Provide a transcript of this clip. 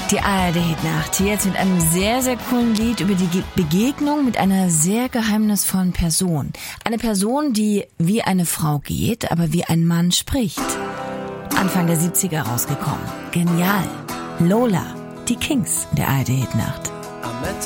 Die ARD-Hitnacht, jetzt mit einem sehr, sehr coolen Lied über die Begegnung mit einer sehr geheimnisvollen Person. Eine Person, die wie eine Frau geht, aber wie ein Mann spricht. Anfang der 70er rausgekommen. Genial. Lola, die Kings der ARD-Hitnacht.